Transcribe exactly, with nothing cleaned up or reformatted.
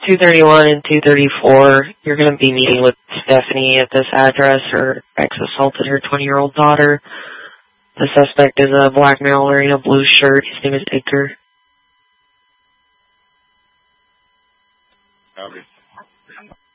two thirty-one and two thirty-four, you're going to be meeting with Stephanie at this address. Her ex assaulted her twenty-year-old daughter. The suspect is a black male wearing a blue shirt. His name is Edgar. Copy.